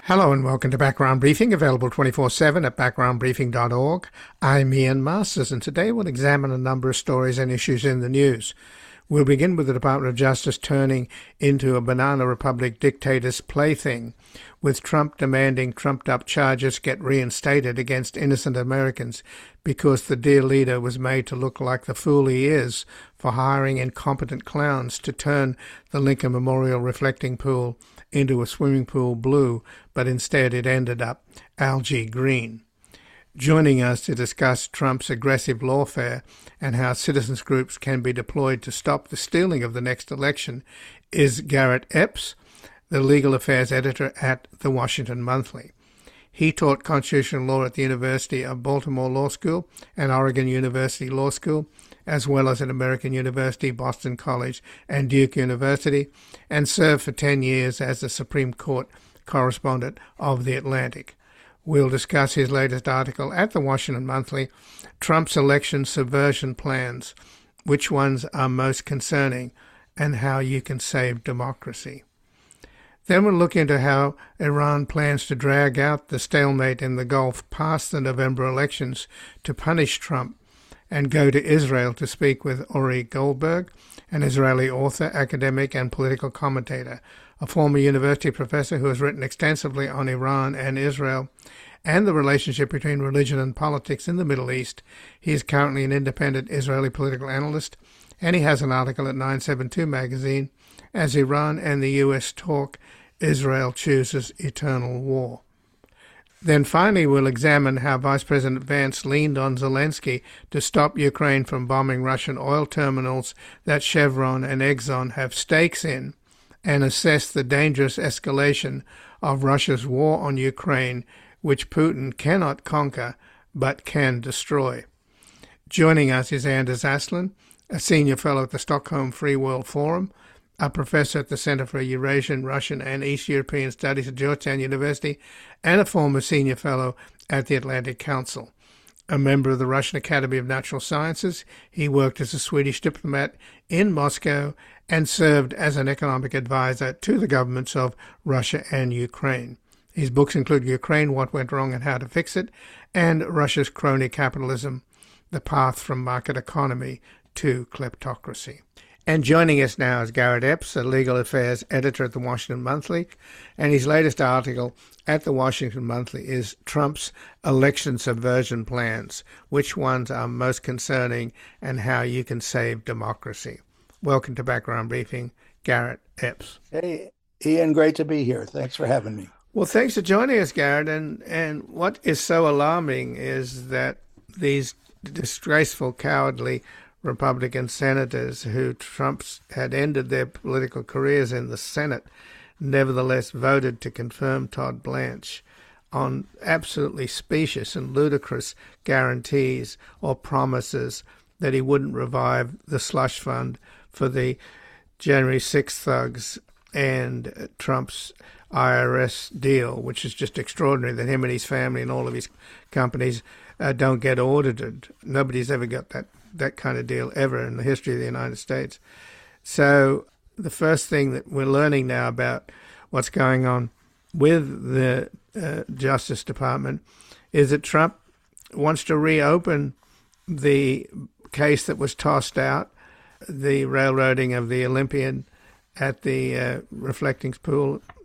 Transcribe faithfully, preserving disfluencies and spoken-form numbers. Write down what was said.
Hello and welcome to Background Briefing, available twenty-four seven at background briefing dot org. I'm Ian Masters, and today we'll examine a number of stories and issues in the news. We'll begin with the Department of Justice turning into a Banana Republic dictator's plaything, with Trump demanding trumped-up charges get reinstated against innocent Americans because the dear leader was made to look like the fool he is for hiring incompetent clowns to turn the Lincoln Memorial reflecting pool into a swimming pool blue, but instead it ended up algae green. Joining us to discuss Trump's aggressive lawfare and how citizens groups can be deployed to stop the stealing of the next election is Garrett Epps, the legal affairs editor at The Washington Monthly. He taught constitutional law at the University of Baltimore Law School and Oregon University Law School, as well as at American University, Boston College, and Duke University, and served for ten years as the Supreme Court correspondent of The Atlantic. We'll discuss his latest article at The Washington Monthly, Trump's election subversion plans, which ones are most concerning, and how you can save democracy. Then we'll look into how Iran plans to drag out the stalemate in the Gulf past the November elections to punish Trump, and go to Israel to speak with Uri Goldberg, an Israeli author, academic, and political commentator, a former university professor who has written extensively on Iran and Israel and the relationship between religion and politics in the Middle East. He is currently an independent Israeli political analyst, and he has an article at nine seventy-two magazine, As Iran and the U S Talk, Israel Chooses Eternal War. Then finally we'll examine how Vice President Vance leaned on Zelensky to stop Ukraine from bombing Russian oil terminals that Chevron and Exxon have stakes in, and assess the dangerous escalation of Russia's war on Ukraine, which Putin cannot conquer but can destroy. Joining us is Anders Aslin, a senior fellow at the Stockholm Free World Forum, a professor at the Center for Eurasian, Russian, and East European Studies at Georgetown University, and a former senior fellow at the Atlantic Council. A member of the Russian Academy of Natural Sciences, he worked as a Swedish diplomat in Moscow and served as an economic advisor to the governments of Russia and Ukraine. His books include Ukraine, What Went Wrong and How to Fix It, and Russia's Crony Capitalism, The Path from Market Economy to Kleptocracy. And joining us now is Garrett Epps, a legal affairs editor at The Washington Monthly, and his latest article at The Washington Monthly is Trump's election subversion plans, which ones are most concerning, and how you can save democracy. Welcome to Background Briefing, Garrett Epps. Hey, Ian, great to be here. Thanks for having me. Well, thanks for joining us, Garrett. And, and what is so alarming is that these disgraceful, cowardly Republican senators who Trump's had ended their political careers in the Senate nevertheless voted to confirm Todd Blanche on absolutely specious and ludicrous guarantees or promises that he wouldn't revive the slush fund for the January sixth thugs and Trump's I R S deal, which is just extraordinary that him and his family and all of his companies uh, don't get audited. Nobody's ever got that that kind of deal ever in the history of the United States. So the first thing that we're learning now about what's going on with the uh, Justice Department is that Trump wants to reopen the case that was tossed out, the railroading of the Olympian at the uh, reflecting pool